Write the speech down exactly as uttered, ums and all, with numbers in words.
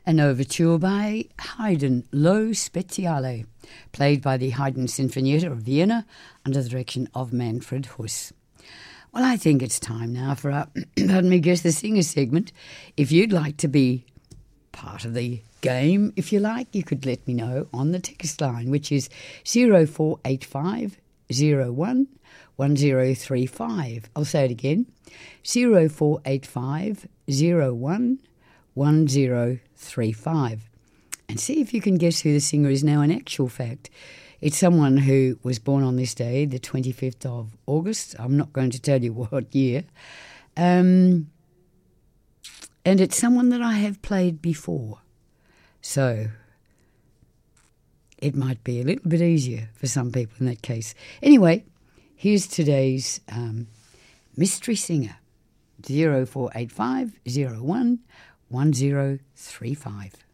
an overture by Haydn, Lo Speziale, played by the Haydn Sinfonietta of Vienna under the direction of Manfred Huss. Well, I think it's time now for our, pardon me, Guess the Singer segment. If you'd like to be part of the game, if you like, you could let me know on the text line, which is zero four eight five zero one one zero three five. I'll say it again, zero four eight five zero one one zero three five. And see if you can guess who the singer is now. In actual fact, it's someone who was born on this day, the twenty-fifth of August. I'm not going to tell you what year. Um, and it's someone that I have played before. So it might be a little bit easier for some people in that case. Anyway, here's today's um, mystery singer, zero four eight five zero one one zero three five.